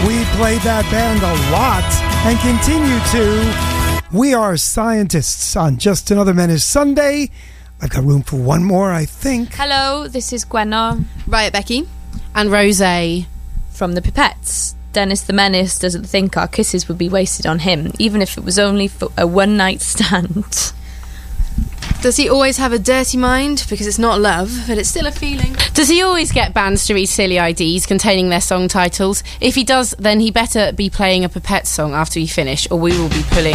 We played that band a lot and continue to. We are scientists on Just Another Menace Sunday. I've got room for one more, I think. Hello, this is Gwenna. Riot Becky. And Rosé. From the Pipettes. Dennis the Menace doesn't think our kisses would be wasted on him, even if it was only for a one-night stand. Does he always have a dirty mind? Because it's not love, but it's still a feeling. Does he always get bands to read silly IDs containing their song titles? If he does, then he better be playing a Pipette song after we finish, or we will be pulling